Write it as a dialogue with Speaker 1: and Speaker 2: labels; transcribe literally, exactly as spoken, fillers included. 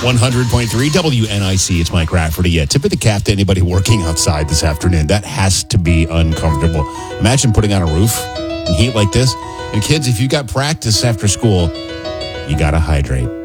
Speaker 1: one hundred point three W N I C. It's Mike Rafferty. Yeah, tip of the cap to anybody working outside this afternoon. That has to be uncomfortable. Imagine putting on a roof in heat like this. And kids, if you got practice after school, you got to hydrate.